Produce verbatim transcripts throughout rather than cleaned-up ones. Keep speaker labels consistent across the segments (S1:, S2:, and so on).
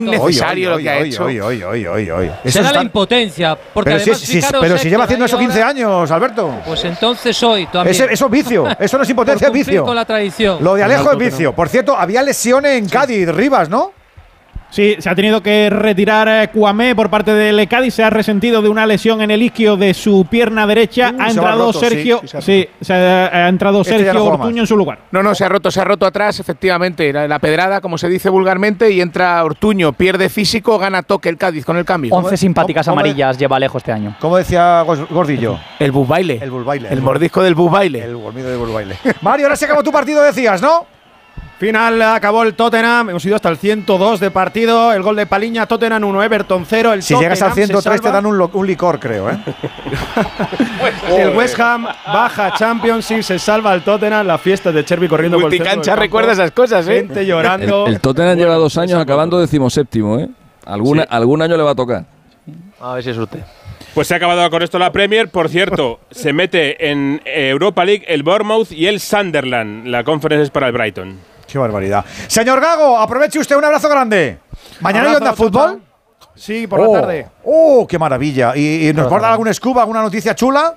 S1: necesario
S2: Oy,
S1: lo
S2: oy,
S1: que ha
S2: oy,
S1: hecho.
S2: Oy, oy, oy, oy, oy.
S3: Será
S2: está...
S3: la impotencia. Porque
S2: pero
S3: además,
S2: si, si,
S3: fijaros,
S2: pero si lleva haciendo eso quince
S3: ahora,
S2: años, Alberto.
S3: Pues entonces hoy también.
S2: Ese, eso es vicio. Eso no es impotencia, es vicio.
S3: Con la tradición.
S2: Lo de Alejo es vicio. Por cierto, había lesiones en Cádiz, Rivas, ¿no?
S4: Sí, se ha tenido que retirar eh, Kouamé por parte del Cádiz. Se ha resentido de una lesión en el isquio de su pierna derecha.
S2: Uh,
S4: ha
S2: se
S4: entrado
S2: roto,
S4: Sergio.
S2: sí, sí, se
S4: Sí, se ha, ha entrado
S2: Este ya
S4: Sergio
S2: no juega
S4: Ortuño
S2: más.
S4: en su lugar.
S1: No, no, se ha roto, se ha roto atrás, efectivamente. La, la pedrada, como se dice vulgarmente, y entra Ortuño, pierde físico, gana toque el Cádiz con el cambio.
S5: once simpáticas
S2: ¿Cómo- cómo
S5: amarillas lleva lejos este año.
S2: Como decía Gos- Gordillo.
S1: El bus baile.
S2: El bus baile.
S1: El mordisco del bus baile.
S2: El golmido del bus baile. Mario, ahora se acabó tu partido, decías, ¿no?
S6: Final, acabó el Tottenham, hemos ido hasta el ciento dos de partido, el gol de Paliña, Tottenham uno, Everton cero. El
S2: Si
S6: Tottenham
S2: llegas al ciento tres
S6: se
S2: te
S6: salva.
S2: dan un, lo- un licor, creo, ¿eh?
S6: El West Ham baja Championship, se salva el Tottenham, la fiesta de Cherby corriendo por el centro del
S1: Multicancha
S6: campo,
S1: recuerda esas cosas, ¿eh?
S6: gente llorando.
S7: El, el Tottenham lleva dos años acabando decimoséptimo, ¿eh? Alguna,
S6: Sí.
S7: Algún año le va a tocar.
S1: A ver si es usted.
S8: Pues se ha acabado con esto la Premier. Por cierto, se mete en Europa League el Bournemouth y el Sunderland. La conferencia es para el Brighton.
S2: Qué barbaridad. Señor Gago, aproveche usted, un abrazo grande. ¿Mañana hay
S6: Abrazo,
S2: Onda Fútbol?
S6: Sí, por
S2: oh,
S6: la tarde.
S2: ¡Oh, qué maravilla! ¿Y, y nos va a dar algún scoop, alguna noticia chula?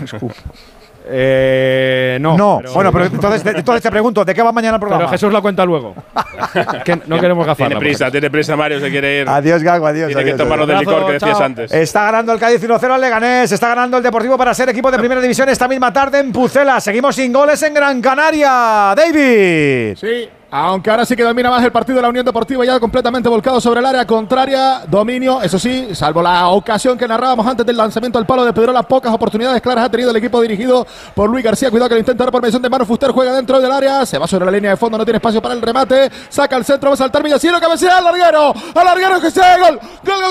S6: Eh, no.
S2: No.
S6: pero-
S2: bueno, pero entonces, de- entonces te pregunto, ¿de qué va mañana el programa?
S6: Pero Jesús la cuenta luego. que no queremos gafarla.
S8: Tiene prisa, tiene prisa Mario, se quiere ir.
S2: Adiós, Gago, adiós.
S8: Tiene
S2: adiós,
S8: que tomarlo
S2: adiós.
S8: del licor que decías
S6: chao.
S8: antes.
S2: Está ganando el Cádiz uno cero al Leganés. Está ganando el Deportivo para ser equipo de primera división esta misma tarde en Pucela. Seguimos sin goles en Gran Canaria. David.
S9: Sí, aunque ahora sí que domina más el partido de la Unión Deportiva, ya completamente volcado sobre el área contraria. Dominio, eso sí, salvo la ocasión que narrábamos antes del lanzamiento al palo de Pedrola, pocas oportunidades claras ha tenido el equipo dirigido por Luis García. Cuidado que lo intenta ahora por mediación de Manu Fuster, juega dentro del área, se va sobre la línea de fondo, no tiene espacio para el remate, saca el centro, va a saltar Villaciro, cabecea al larguero, al larguero que se gol, gol, gol.